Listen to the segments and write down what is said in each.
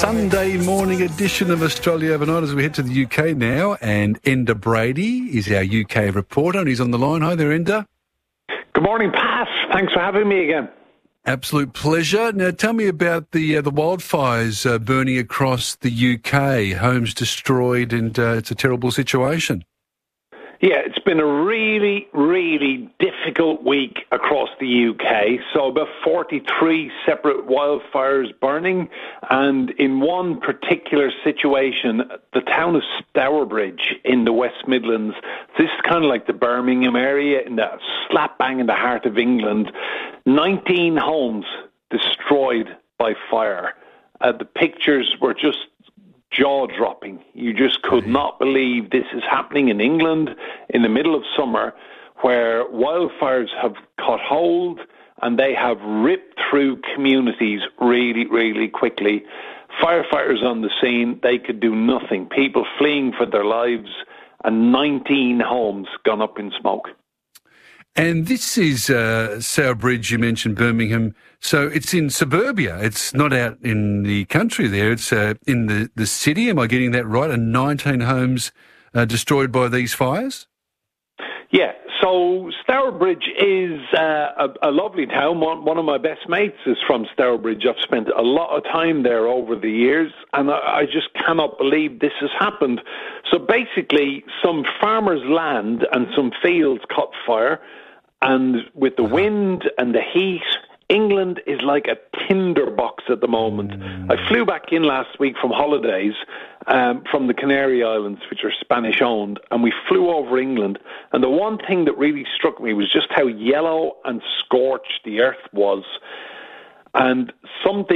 Sunday morning edition of Australia Overnight as we head to the UK now. And Enda Brady is our UK reporter and he's on the line. Hi there, Enda. Good morning, Pat. Thanks for having me again. Absolute pleasure. Now, tell me about the wildfires burning across the UK. Homes destroyed and it's a terrible situation. Yeah, it's been a really, really difficult week across the UK. So about 43 separate wildfires burning. And in one particular situation, the town of Stourbridge in the West Midlands, this is kind of like the Birmingham area, in the slap bang in the heart of England, 19 homes destroyed by fire. The pictures were just jaw-dropping. You just could not believe this is happening in England in the middle of summer, where wildfires have caught hold and they have ripped through communities really, really quickly. Firefighters on the scene, they could do nothing. People fleeing for their lives, and 19 homes gone up in smoke. And this is Stourbridge, you mentioned Birmingham. So it's in suburbia. It's not out in the country there. It's in the city. Am I getting that right? And 19 homes destroyed by these fires? Yeah. So Stourbridge is a lovely town. One of my best mates is from Stourbridge. I've spent a lot of time there over the years, and I just cannot believe this has happened. So basically, some farmers' land and some fields caught fire. And with the wind and the heat, England is like a tinderbox at the moment. I flew back in last week from holidays from the Canary Islands, which are Spanish-owned, and we flew over England. And the one thing that really struck me was just how yellow and scorched the earth was. And some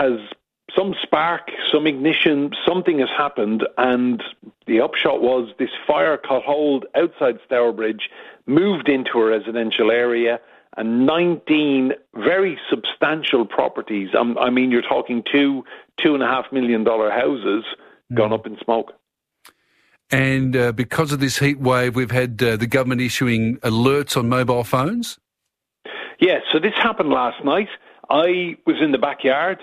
spark, some ignition, something has happened, and the upshot was this fire caught hold outside Stourbridge, moved into a residential area, and 19 very substantial properties, I mean, you're talking $2.5 million houses gone up in smoke. And because of this heat wave, we've had the government issuing alerts on mobile phones? Yeah, so this happened last night. I was in the backyard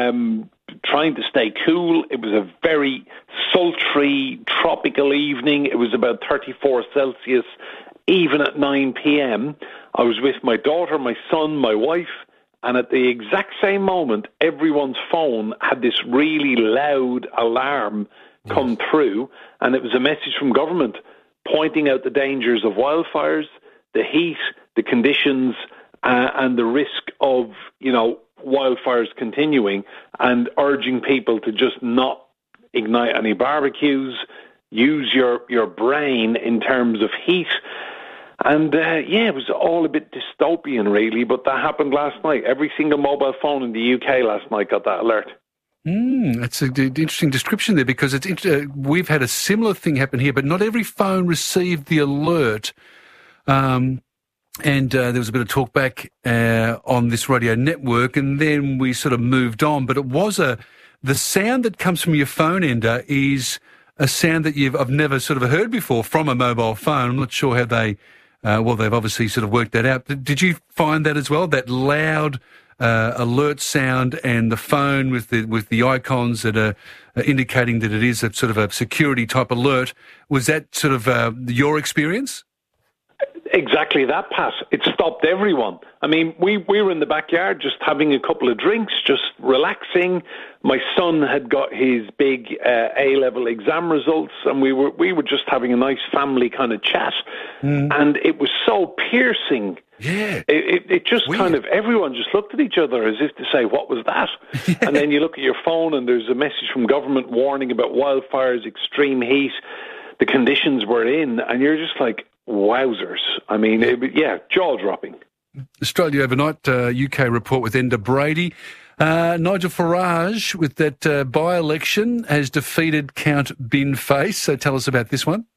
trying to stay cool. It was a very sultry, tropical evening. It was about 34 Celsius, even at 9 p.m. I was with my daughter, my son, my wife, and at the exact same moment, everyone's phone had this really loud alarm come through, and it was a message from government pointing out the dangers of wildfires, the heat, the conditions, and the risk of, wildfires continuing, and urging people to just not ignite any barbecues, use your brain in terms of heat. And, it was all a bit dystopian, really, but that happened last night. Every single mobile phone in the UK last night got that alert. That's an interesting description there, because we've had a similar thing happen here, but not every phone received the alert. And there was a bit of talk back on this radio network, and then we sort of moved on. But it was the sound that comes from your phone, Enda, is a sound that I've never sort of heard before from a mobile phone. I'm not sure how they've obviously sort of worked that out. Did you find that as well, that loud alert sound, and the phone with the icons that are indicating that it is a sort of a security type alert? Was that sort of your experience? Exactly that, Pat. It stopped everyone. I mean, we were in the backyard just having a couple of drinks, just relaxing. My son had got his big A-level exam results, and we were just having a nice family kind of chat. And it was so piercing. Yeah. It just weird. kind of, everyone just looked at each other as if to say, what was that? Yeah. And then you look at your phone and there's a message from government warning about wildfires, extreme heat, the conditions we're in, and you're just like, wowzers. I mean, jaw-dropping. Australia Overnight UK report with Enda Brady. Nigel Farage, with that by-election, has defeated Count Binface. So tell us about this one.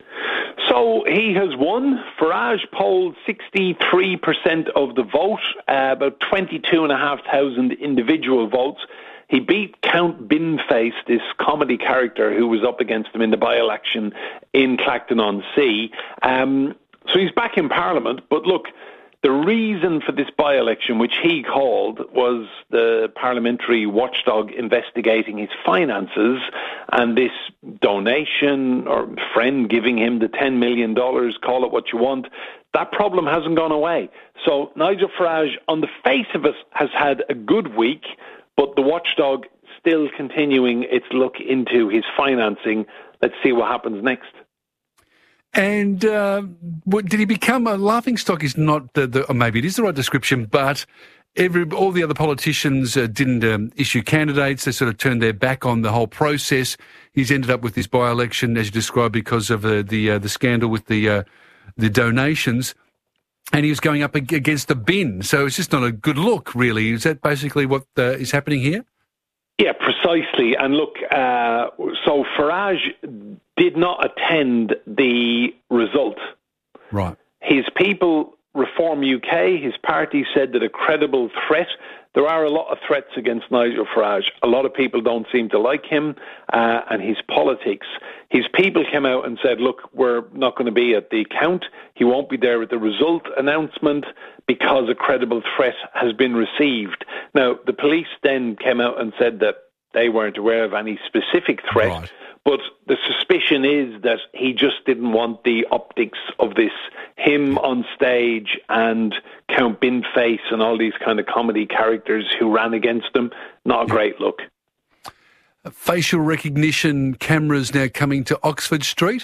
So he has won. Farage polled 63% of the vote, about 22,500 individual votes. He beat Count Binface, this comedy character who was up against him in the by-election in Clacton-on-Sea. So he's back in Parliament. But look, The reason for this by-election, which he called, was the parliamentary watchdog investigating his finances, and this donation or friend giving him the $10 million, call it what you want, that problem hasn't gone away. So Nigel Farage, on the face of it, has had a good week, but the watchdog still continuing its look into his financing. Let's see what happens next. And did he become a laughingstock? Is not or maybe it is the right description, but all the other politicians didn't issue candidates. They sort of turned their back on the whole process. He's ended up with this by-election, as you described, because of the scandal with the donations, and he was going up against the bin. So it's just not a good look, really. Is that basically what is happening here? Yeah, precisely. And look, so Farage did not attend the result. Right. His people, Reform UK, his party said that a credible threat. There are a lot of threats against Nigel Farage. A lot of people don't seem to like him and his politics. His people came out and said, look, we're not going to be at the count. He won't be there at the result announcement because a credible threat has been received. Now, the police then came out and said that they weren't aware of any specific threat. Right. But the suspicion is that he just didn't want the optics of this, him on stage and Count Binface and all these kind of comedy characters who ran against him. Not a great look. Facial recognition cameras now coming to Oxford Street?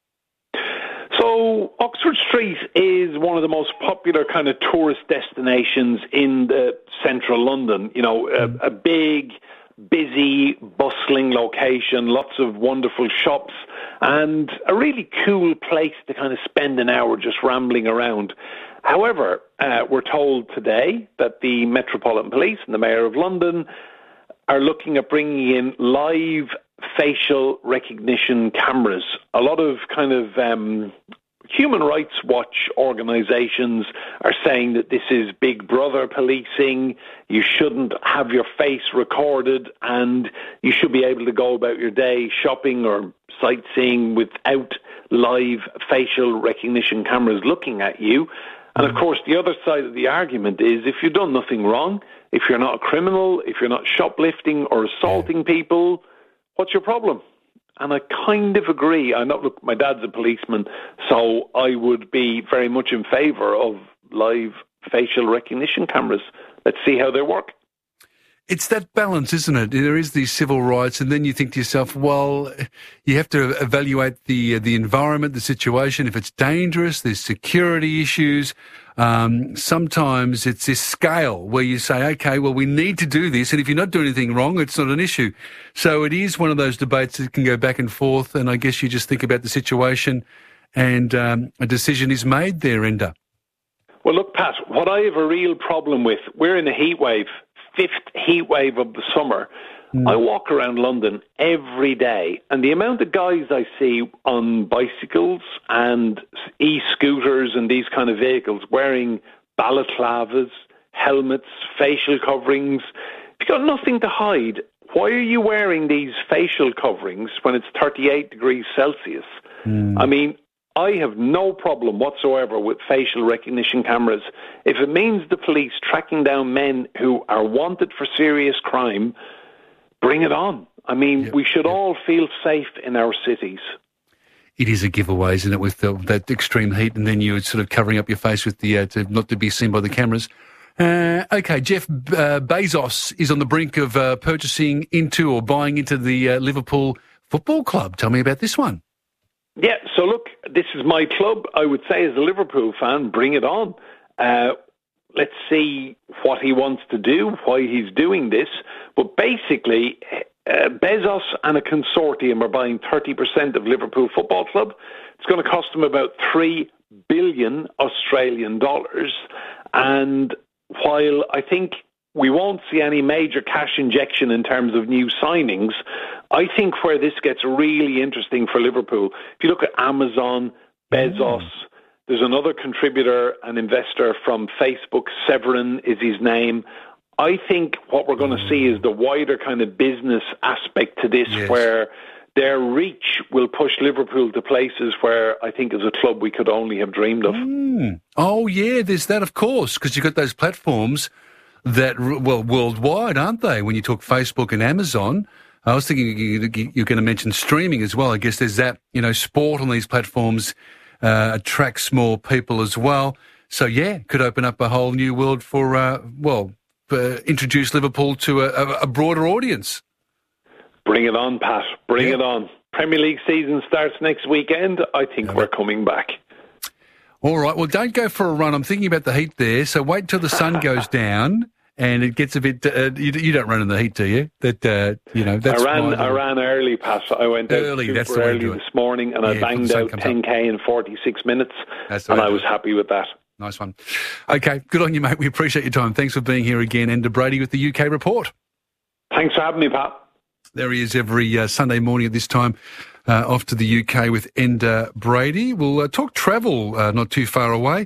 So Oxford Street is one of the most popular kind of tourist destinations in central London. You know, a big, busy, bustling location, lots of wonderful shops, and a really cool place to kind of spend an hour just rambling around. However, we're told today that the Metropolitan Police and the Mayor of London are looking at bringing in live facial recognition cameras. A lot of kind of Human Rights Watch organisations are saying that this is Big Brother policing. You shouldn't have your face recorded and you should be able to go about your day shopping or sightseeing without live facial recognition cameras looking at you. And of course, the other side of the argument is if you've done nothing wrong, if you're not a criminal, if you're not shoplifting or assaulting people, what's your problem? And I kind of agree. Look, my dad's a policeman, so I would be very much in favour of live facial recognition cameras. Let's see how they work. It's that balance, isn't it? There is these civil rights, and then you think to yourself, well, you have to evaluate the environment, the situation. If it's dangerous, there's security issues. Sometimes it's this scale where you say, okay, well, we need to do this, and if you're not doing anything wrong, it's not an issue. So it is one of those debates that can go back and forth, and I guess you just think about the situation, and a decision is made there, Enda. Well, look, Pat, what I have a real problem with, we're in a heat wave, fifth heat wave of the summer. I walk around London every day, and the amount of guys I see on bicycles and e-scooters and these kind of vehicles wearing balaclavas, helmets, facial coverings. If you've got nothing to hide, why are you wearing these facial coverings when it's 38 degrees Celsius? I mean, I have no problem whatsoever with facial recognition cameras. If it means the police tracking down men who are wanted for serious crime, bring it on. I mean, we should all feel safe in our cities. It is a giveaway, isn't it, with that extreme heat, and then you're sort of covering up your face with the not to be seen by the cameras. Okay, Jeff Bezos is on the brink of purchasing into or buying into the Liverpool Football Club. Tell me about this one. Yeah, so look, this is my club. I would say as a Liverpool fan, bring it on. Let's see what he wants to do, why he's doing this. But basically, Bezos and a consortium are buying 30% of Liverpool Football Club. It's going to cost them about $3 billion Australian dollars. And while I think we won't see any major cash injection in terms of new signings, I think where this gets really interesting for Liverpool, if you look at Amazon, Bezos, there's another contributor, an investor from Facebook, Severin is his name. I think what we're going to see is the wider kind of business aspect to this, where their reach will push Liverpool to places where I think as a club we could only have dreamed of. Oh, yeah, there's that, of course, because you've got those platforms that, well, worldwide, aren't they? When you talk Facebook and Amazon, I was thinking you're going to mention streaming as well. I guess there's that, sport on these platforms attracts more people as well. So, yeah, could open up a whole new world for, introduce Liverpool to a broader audience. Bring it on, Pat. Bring it on. Premier League season starts next weekend. I think we're coming back. All right. Well, don't go for a run. I'm thinking about the heat there. So wait until the sun goes down and it gets a bit. You don't run in the heat, do you? That's I ran early, Pat. I went out early. That's super early this morning, and I banged out 10K in 46 minutes, and I was happy with that. Nice one. Okay, good on you, mate. We appreciate your time. Thanks for being here again. Enda Brady with the UK Report. Thanks for having me, Pat. There he is every Sunday morning at this time, off to the UK with Enda Brady. We'll talk travel not too far away.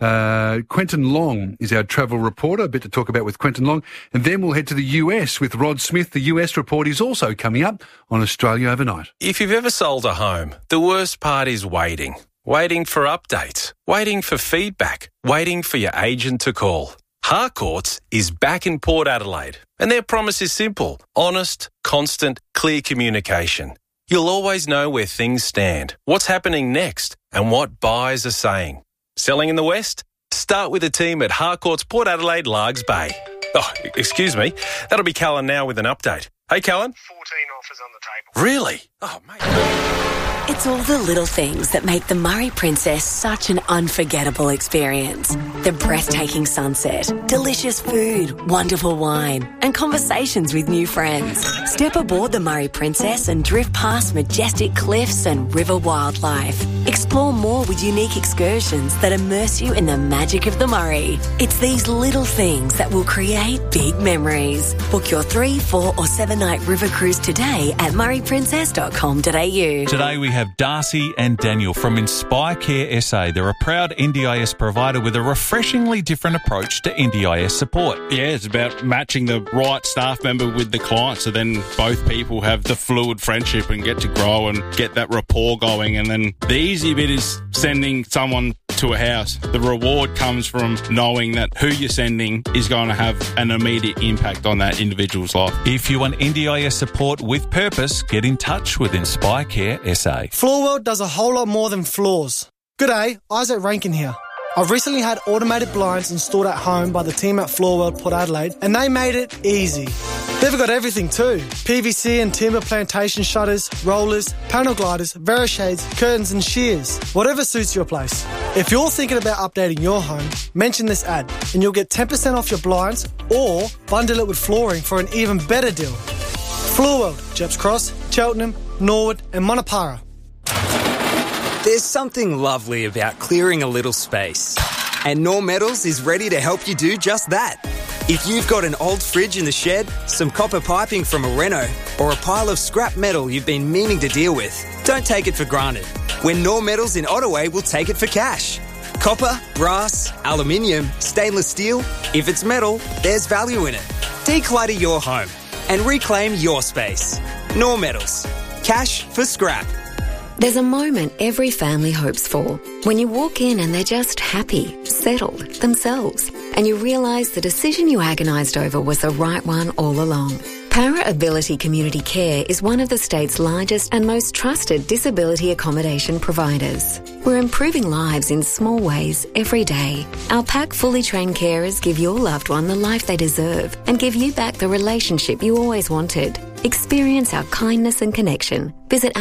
Quentin Long is our travel reporter, a bit to talk about with Quentin Long. And then we'll head to the US with Rod Smith. The US report is also coming up on Australia Overnight. If you've ever sold a home, the worst part is waiting. Waiting for updates, waiting for feedback, waiting for your agent to call. Harcourts is back in Port Adelaide, and their promise is simple: honest, constant, clear communication. You'll always know where things stand, what's happening next, and what buyers are saying. Selling in the West? Start with the team at Harcourts Port Adelaide, Largs Bay. Oh, excuse me. That'll be Callan now with an update. Hey, Callan. 14 offers on the table. Really? Oh, mate. It's all the little things that make the Murray Princess such an unforgettable experience. The breathtaking sunset, delicious food, wonderful wine, and conversations with new friends. Step aboard the Murray Princess and drift past majestic cliffs and river wildlife. Explore more with unique excursions that immerse you in the magic of the Murray. It's these little things that will create big memories. Book your 3, 4 or 7-night river cruise today at murrayprincess.com.au. Today we have Darcy and Daniel from Inspire Care SA. They're a proud NDIS provider with a refreshingly different approach to NDIS support. Yeah, it's about matching the right staff member with the client, so then both people have the fluid friendship and get to grow and get that rapport going. And then the easy bit is sending someone to a house. The reward comes from knowing that who you're sending is going to have an immediate impact on that individual's life. If you want NDIS support with purpose, get in touch with Inspire Care SA. Floor World does a whole lot more than floors. G'day, Isaac Rankin here. I've recently had automated blinds installed at home by the team at Floor World Port Adelaide, and they made it easy. They've got everything too. PVC and timber plantation shutters, rollers, panel gliders, Verishades, curtains and shears. Whatever suits your place. If you're thinking about updating your home, mention this ad and you'll get 10% off your blinds or bundle it with flooring for an even better deal. Floor World, Jeps Cross, Cheltenham, Norwood and Monopara. There's something lovely about clearing a little space. And Knorr Metals is ready to help you do just that. If you've got an old fridge in the shed, some copper piping from a reno, or a pile of scrap metal you've been meaning to deal with, don't take it for granted. When Knorr Metals in Ottaway will take it for cash. Copper, brass, aluminium, stainless steel, if it's metal, there's value in it. Declutter your home and reclaim your space. Knorr Metals. Cash for scrap. There's a moment every family hopes for, when you walk in and they're just happy, settled, themselves, and you realise the decision you agonised over was the right one all along. Para Ability Community Care is one of the state's largest and most trusted disability accommodation providers. We're improving lives in small ways every day. Our PAC fully trained carers give your loved one the life they deserve and give you back the relationship you always wanted. Experience our kindness and connection. Visit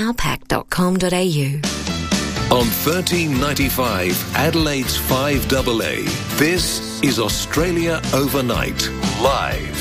ourpac.com.au. On 1395 Adelaide's 5AA, this is Australia Overnight, live.